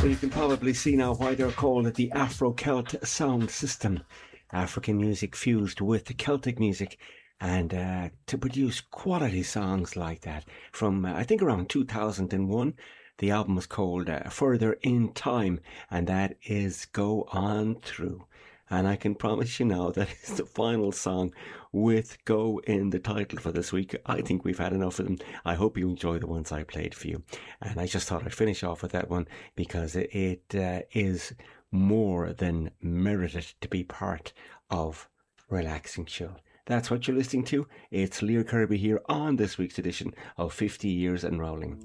Well, you can probably see now why they're called the Afro-Celt sound system. African music fused with Celtic music, and to produce quality songs like that from I think around 2001. The album was called Further in Time, and that is Go On Through. And I can promise you now that is the final song with Go in the title for this week. I think we've had enough of them. I hope you enjoy the ones I played for you. And I just thought I'd finish off with that one because it is more than merited to be part of Relaxing Chill. That's what you're listening to. It's Lear Kirby here on this week's edition of 50 Years and Rolling.